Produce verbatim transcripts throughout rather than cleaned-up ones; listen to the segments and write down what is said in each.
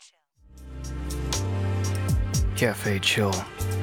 Cafe Chill.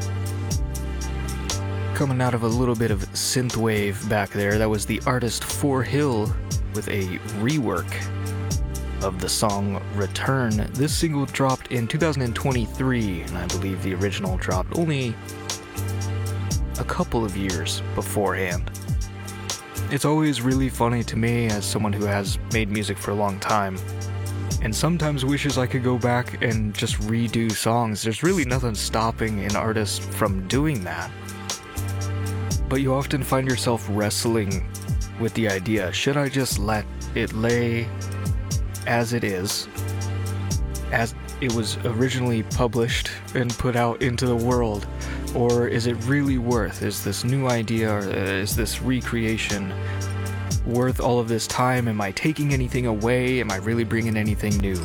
Coming out of a little bit of synthwave back there, that was the artist Four Hill with a rework of the song Return. This single dropped in two thousand twenty-three, and I believe the original dropped only a couple of years beforehand. It's always really funny to me as someone who has made music for a long time, and sometimes wishes I could go back and just redo songs. There's really nothing stopping an artist from doing that. But you often find yourself wrestling with the idea, should I just let it lay as it is, as it was originally published and put out into the world? Or is it really worth, is this new idea, or is this recreation worth all of this time? Am I taking anything away? Am I really bringing anything new?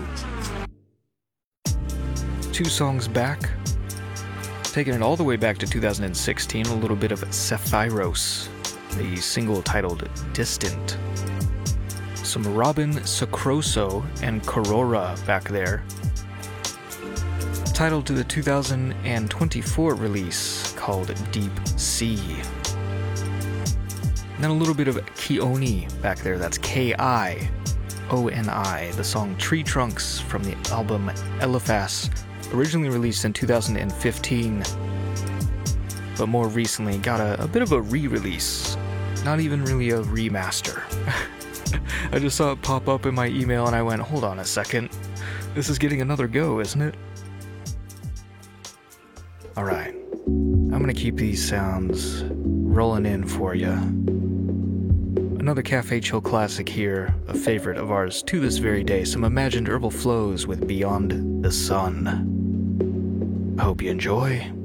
Two songs back, taking it all the way back to two thousand sixteen, a little bit of Sephiros, the single titled Distant. Some Robin Sacroso and Corora back there. Titled to the two thousand twenty-four release called Deep Sea. And then a little bit of Kioni back there, that's K I O N I, the song Tree Trunks from the album Eliphas, originally released in two thousand fifteen, but more recently got a, a bit of a re-release, not even really a remaster. I just saw it pop up in my email and I went, hold on a second, this is getting another go, isn't it? Alright, I'm gonna keep these sounds rolling in for you. Another Cafe Chill classic here, a favorite of ours to this very day, some imagined herbal flows with Beyond the Sun. I hope you enjoy.